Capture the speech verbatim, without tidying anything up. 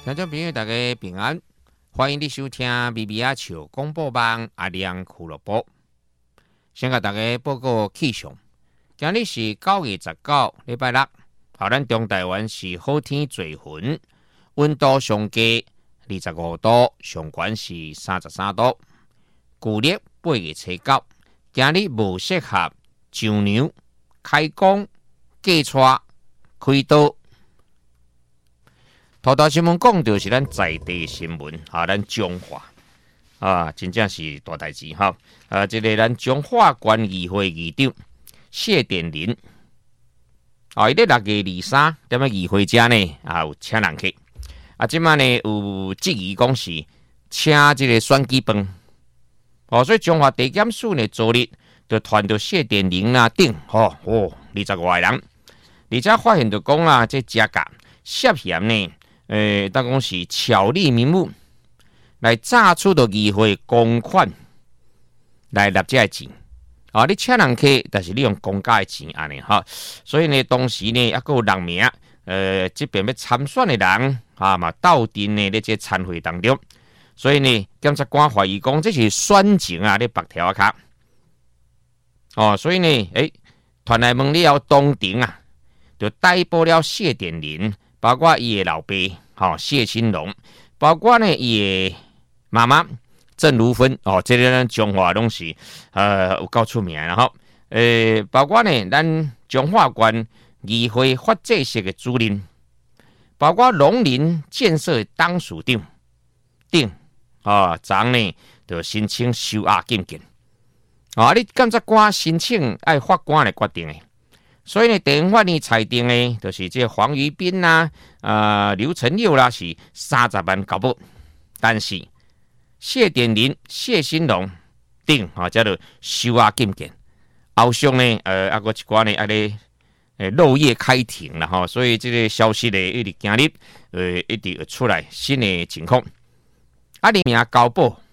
听众朋友，大家平安，欢迎你收听微微仔笑广播网阿亮俱乐部。先甲大家报告气象，今日是九月十九，礼拜六。好，咱中台湾是好天做云，温度上低二十五度，上悬是三十三度。旧历八月初九，今日无适合上牛、开工、嫁娶、开刀。头条新闻讲到是咱在地新闻，啊，咱彰化啊，真正是大代志哈。啊，这个咱彰化县议会议长谢点林，啊，伊咧六月二三踮咧议会遮呢，啊有请人客，啊，即摆呢有质疑讲是请这个选举饭，哦，所以彰化地检署呢昨日就传到谢点林啊顶，吼哦二十外人，而且发现就讲啊，这假假涉嫌呢。诶，当讲是巧立名目来榨取到议会公款来纳这钱，啊，你请人客，但是你用公家的钱安尼哈，所以呢，当时呢，还有人名，呃，这边要参选的人啊嘛，斗阵呢，咧这参会当中，所以呢，检察官怀疑讲这是选情啊，咧白条啊卡，哦，所以呢，诶，团来问了当庭啊，就逮捕了谢点林。包括伊的老爸，吼谢新龙，包括呢伊的妈妈郑如芬，哦，这个咱彰化拢是呃有够出名的吼。诶，包括呢咱彰化县议会法制室的主任，包括农林建设当属长等，啊，昨呢就申请收押禁见。啊，你检察官申请爱法官来决定的。所以呢，地方法院裁定呢，就是这黄瑜斌啦、啊、呃、刘成佑啦是三十万交保，但是谢点林、谢新龙等啊，叫做收押禁见。后续呢，呃，啊个一寡呢，啊咧，诶，漏夜开庭啦吼，所以这个消息呢，一直今日呃一直出来新的情况。啊，里面交保